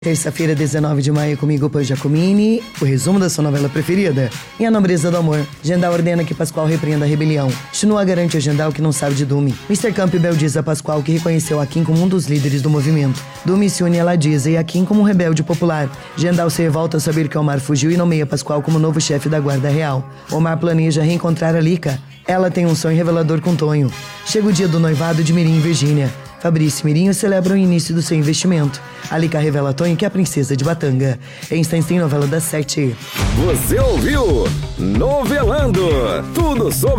Terça-feira, 19 de maio, comigo, Pan Giacomini, o resumo da sua novela preferida. Em A Nobreza do Amor, Jendal ordena que Pascoal repreenda a rebelião. Chinua garante a Jendal que não sabe de Dumi. Mr. Campbell diz a Pascoal que reconheceu Akin como um dos líderes do movimento. Dumi se une a Ladisa e Akin como um rebelde popular. Jendal se revolta ao saber que Omar fugiu e nomeia Pascoal como novo chefe da Guarda Real. Omar planeja reencontrar a Lika. Ela tem um sonho revelador com Tonho. Chega o dia do noivado de Mirim e Virgínia. Fabrício e Mirinho celebram o início do seu investimento. A Lika revela a Tonho que é a princesa de Batanga. Em instantes tem novela das 7. Você ouviu Novelando. Tudo sobre